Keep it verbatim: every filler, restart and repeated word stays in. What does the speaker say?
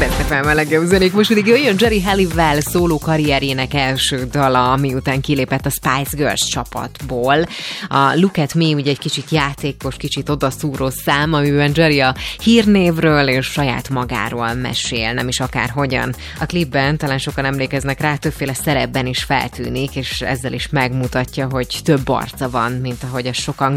Beste fel a legjobb zenék. Most pedig jöjjön Geri Halliwell szóló karrierjének első dala, miután kilépett a Spice Girls csapatból. A Look at Me ugye egy kicsit játékos, kicsit odaszúró szám, amiben Geri a hírnévről és saját magáról mesél, nem is akárhogyan. A klipben talán sokan emlékeznek rá, többféle szerepben is feltűnik, és ezzel is megmutatja, hogy több arca van, mint ahogy a sokan